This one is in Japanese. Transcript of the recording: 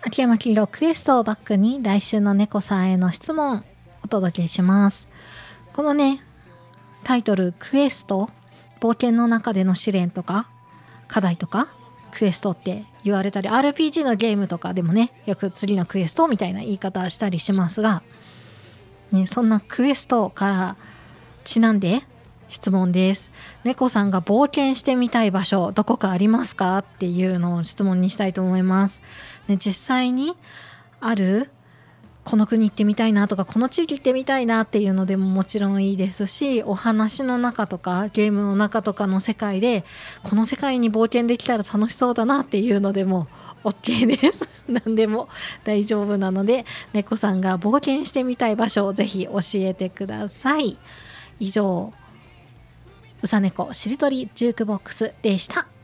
秋山黄色クエストをバックに来週の猫さんへの質問お届けします。このね、タイトルクエスト、冒険の中での試練とか課題とかクエストって言われたり、 RPG のゲームとかでもね、よく次のクエストみたいな言い方したりしますが、ね、そんなクエストからちなんで質問です。猫さんが冒険してみたい場所どこかありますかっていうのを質問にしたいと思います、ね、実際にあるこの国行ってみたいなとかこの地域行ってみたいなっていうのでももちろんいいですし、お話の中とかゲームの中とかの世界でこの世界に冒険できたら楽しそうだなっていうのでも OK です何でも大丈夫なので、猫さんが冒険してみたい場所をぜひ教えてください。以上、うさ猫しりとりジュークボックスでした。